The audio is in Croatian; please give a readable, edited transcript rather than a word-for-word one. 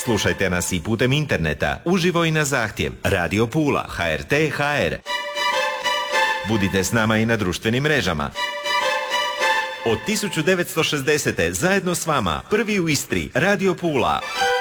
Slušajte nas i putem interneta, uživo i na zahtjev. Radio Pula, HRT, HR. Budite s nama i na društvenim mrežama. Od 1960. zajedno s vama, prvi u Istri, Radio Pula.